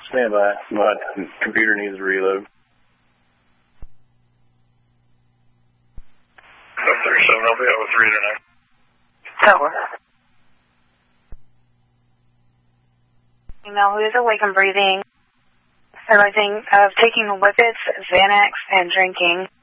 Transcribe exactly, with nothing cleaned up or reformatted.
Stand by. My computer needs to reload. thirty-seven, I'll be out with three tonight. Tower. Email who is awake and breathing, arising of taking whippets, Xanax, and drinking.